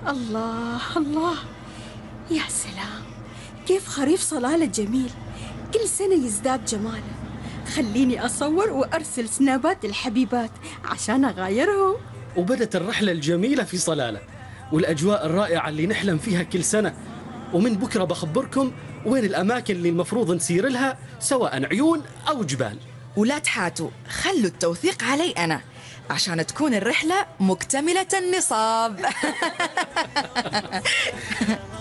الله الله، يا سلام، كيف خريف صلالة جميل، كل سنة يزداد جماله. خليني أصور وأرسل سنابات الحبيبات عشان أغايرهم. وبدت الرحلة الجميلة في صلالة والأجواء الرائعة اللي نحلم فيها كل سنة. ومن بكرة بخبركم وين الأماكن اللي المفروض نسير لها، سواء عيون أو جبال. ولا تحاتوا، خلوا التوثيق علي أنا عشان تكون الرحلة مكتملة النصاب.